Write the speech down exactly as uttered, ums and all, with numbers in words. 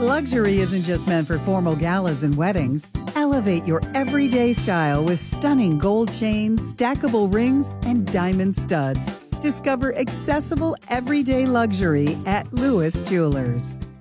Luxury isn't just meant for formal galas and weddings. Elevate your everyday style with stunning gold chains, stackable rings, and diamond studs. Discover accessible everyday luxury at Lewis Jewelers.